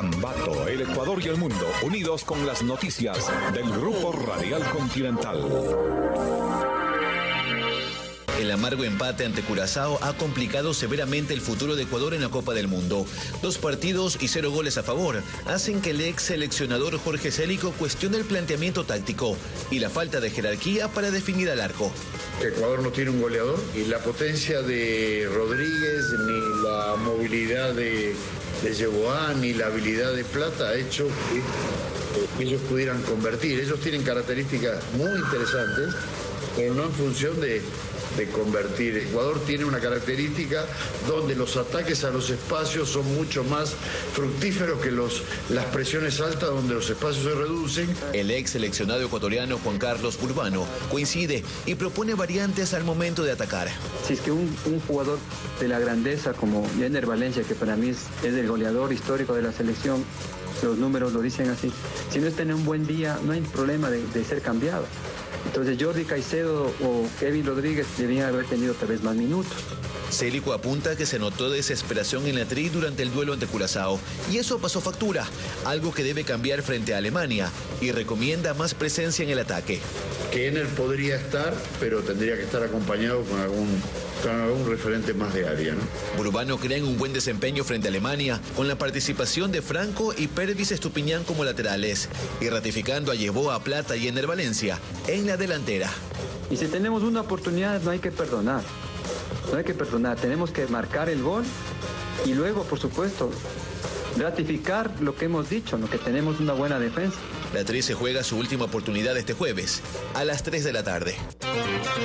Ambato, el Ecuador y el mundo, unidos con las noticias del Grupo Radial Continental. El amargo empate ante Curazao ha complicado severamente el futuro de Ecuador en la Copa del Mundo. 2 partidos y 0 goles a favor hacen que el ex seleccionador Jorge Célico cuestione el planteamiento táctico y la falta de jerarquía para definir al arco. Ecuador no tiene un goleador y la potencia de Rodríguez, ni la movilidad de Yeboah, ni la habilidad de Plata ha hecho que ellos pudieran convertir. Ellos tienen características muy interesantes, pero no en función de convertir. Ecuador tiene una característica donde los ataques a los espacios son mucho más fructíferos que las presiones altas, donde los espacios se reducen. El ex seleccionado ecuatoriano Juan Carlos Urbano coincide y propone variantes al momento de atacar. Si es que un jugador de la grandeza como Yener Valencia, que para mí es el goleador histórico de la selección, los números lo dicen así, si no está en un buen día no hay problema de ser cambiado. Entonces Jordi Caicedo o Kevin Rodríguez deberían haber tenido tal vez más minutos. Célico apunta que se notó desesperación en la tri durante el duelo ante Curazao y eso pasó factura, algo que debe cambiar frente a Alemania, y recomienda más presencia en el ataque. Kenner podría estar, pero tendría que estar acompañado con algún referente más de área, ¿no? Urbano cree en un buen desempeño frente a Alemania, con la participación de Franco y Pervis Estupiñán como laterales, y ratificando a Yeboah, Plata y Yener Valencia en la delantera. Y si tenemos una oportunidad no hay que perdonar. No hay que perdonar, tenemos que marcar el gol y luego, por supuesto, ratificar lo que hemos dicho, lo que tenemos una buena defensa. La tri se juega su última oportunidad este jueves, a las 3 de la tarde.